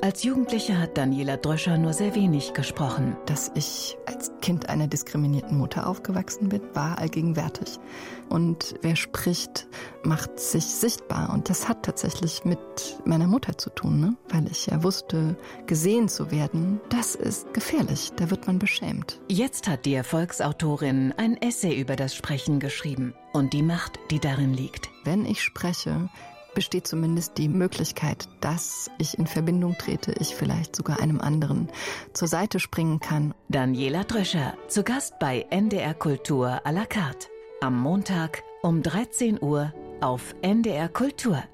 Als Jugendliche hat Daniela Dröscher nur sehr wenig gesprochen. Dass ich als Kind einer diskriminierten Mutter aufgewachsen bin, war allgegenwärtig. Und wer spricht, macht sich sichtbar. Und das hat tatsächlich mit meiner Mutter zu tun, ne? Weil ich ja wusste, gesehen zu werden, das ist gefährlich. Da wird man beschämt. Jetzt hat die Erfolgsautorin ein Essay über das Sprechen geschrieben und die Macht, die darin liegt. Wenn ich spreche, besteht zumindest die Möglichkeit, dass ich in Verbindung trete, ich vielleicht sogar einem anderen zur Seite springen kann. Daniela Dröscher, zu Gast bei NDR Kultur à la carte. Am Montag um 13 Uhr auf NDR Kultur.